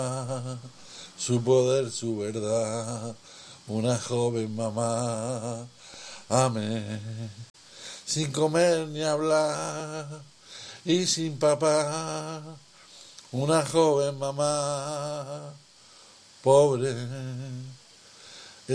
su poder, su verdad, una joven mamá, amén, sin comer ni hablar y sin papá, una joven mamá, pobre,